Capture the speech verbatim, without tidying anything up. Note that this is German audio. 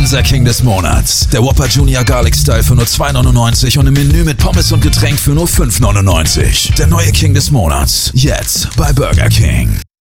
Unser King des Monats. Der Whopper Junior Garlic Style für nur zwei neunundneunzig und im Menü mit Pommes und Getränk für nur fünf neunundneunzig. Der neue King des Monats. Jetzt bei Burger King.